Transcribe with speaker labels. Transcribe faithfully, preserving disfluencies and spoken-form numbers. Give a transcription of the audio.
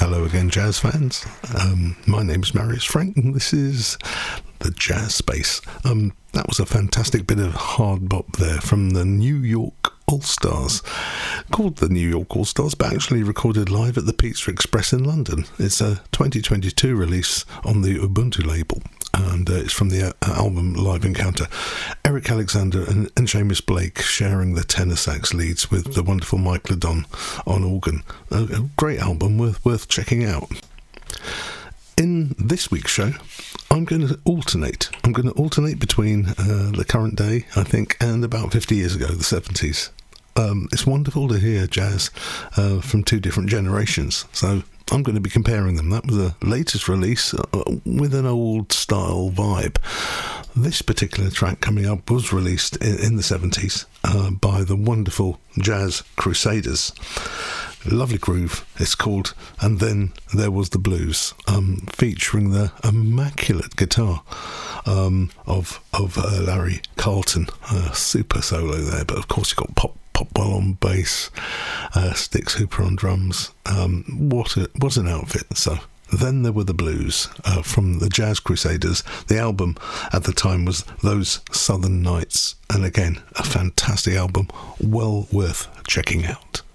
Speaker 1: Hello again, jazz fans. Um, my name's Marius Frank, and this is the Jazz Space. Um, that was a fantastic bit of hard bop there from the New York All-Stars, called the New York All-Stars, but actually recorded live at the Pizza Express in London. It's a twenty twenty-two release on the Ubuntu label, and uh, it's from the uh, album Live Encounter. Eric Alexander and, and Seamus Blake sharing the tenor sax leads with the wonderful Mike Ledon on organ. A, a great album worth, worth checking out. In this week's show, I'm going to alternate. I'm going to alternate between uh, the current day, I think, and about fifty years ago, the seventies. Um, it's wonderful to hear jazz uh, from two different generations, so I'm going to be comparing them. That was the latest release uh, with an old style vibe. This particular track coming up was released in, in the seventies uh, by the wonderful Jazz Crusaders. Lovely groove. It's called And Then There Was the Blues, um, featuring the immaculate guitar um, of of uh, Larry Carlton. Uh, super solo there, but of course you've got Pop Popwell on bass, uh, Stix Hooper on drums. Um, what a, what an outfit. So Then There Were the Blues uh, from the Jazz Crusaders. The album at the time was Those Southern Nights, and again, a fantastic album, well worth checking out.